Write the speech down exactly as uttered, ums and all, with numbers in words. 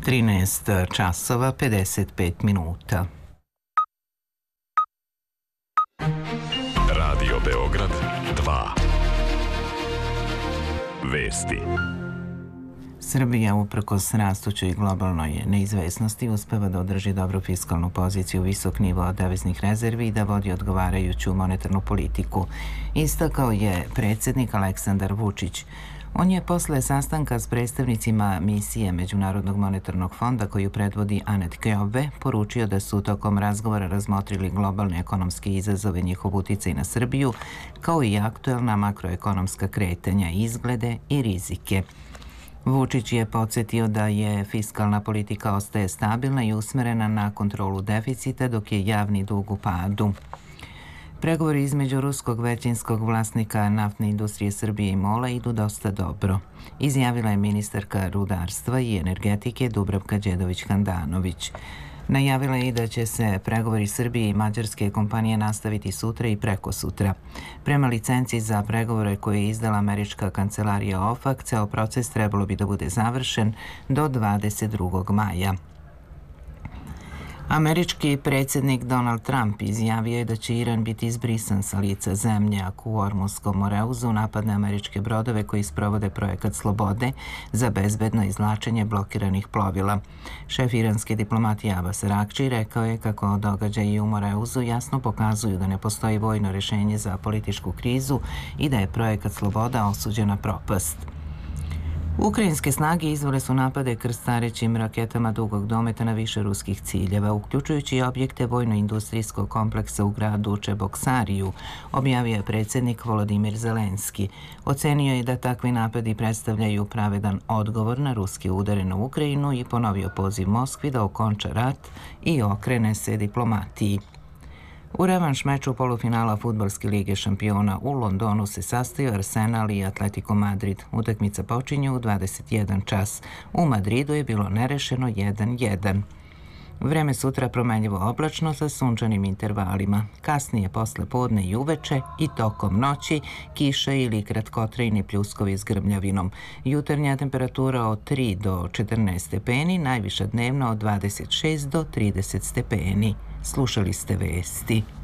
trinaest časova pedeset pet minuta. Radio Beograd dva. Vesti. Srbija, uprkos rastućoj globalnoj neizvesnosti, uspeva da održi dobru fiskalnu poziciju, visok nivo deviznih rezervi i da vodi odgovarajuću monetarnu politiku, istakao je predsjednik Aleksandar Vučić. On je posle sastanka s predstavnicima misije Međunarodnog monetarnog fonda koju predvodi Anet Kjove poručio da su tokom razgovora razmotrili globalne ekonomske izazove, njihov uticaj na Srbiju, kao i aktuelna makroekonomska kretanja, izglede i rizike. Vučić je podsjetio da je fiskalna politika ostaje stabilna i usmerena na kontrolu deficita, dok je javni dug u padu. Pregovori između ruskog većinskog vlasnika naftne industrije Srbije i MOL-a idu dosta dobro, izjavila je ministarka rudarstva i energetike Dubravka Đedović-Handanović. Najavila je i da će se pregovori Srbije i mađarske kompanije nastaviti sutra i prekosutra. Prema licenciji za pregovore koje je izdala američka kancelarija O F A C, ceo proces trebalo bi da bude završen do dvadeset drugog maja. Američki predsjednik Donald Trump izjavio je da će Iran biti izbrisan sa lica zemlje ako u Ormunskom moreuzu napadne američke brodove koji sprovode projekat Slobode za bezbedno izvlačenje blokiranih plovila. Šef iranske diplomatije Abbas Araghči rekao je kako događaji u moreuzu jasno pokazuju da ne postoji vojno rješenje za političku krizu i da je projekat Sloboda osuđen na propast. Ukrajinske snage izvele su napade krstarećim raketama dugog dometa na više ruskih ciljeva, uključujući i objekte vojno-industrijskog kompleksa u gradu Čeboksariju, objavio je predsjednik Volodimir Zelenski. Ocenio je da takvi napadi predstavljaju pravedan odgovor na ruske udare na Ukrajinu i ponovio poziv Moskvi da okonča rat i okrene se diplomatiji. U revanš meču polufinala Fudbalske lige šampiona u Londonu se sastaju Arsenal i Atletico Madrid. Utakmica počinje u dvadeset jedan čas. U Madridu je bilo nerešeno jedan jedan. Vreme sutra promenljivo oblačno sa sunčanim intervalima. Kasnije posle podne i uveče i tokom noći kiša ili kratkotrajni pljuskovi s grmljavinom. Jutarnja temperatura od tri do četrnaest stepeni, najviša dnevno od dvadeset šest do trideset stepeni. Slušali ste vesti.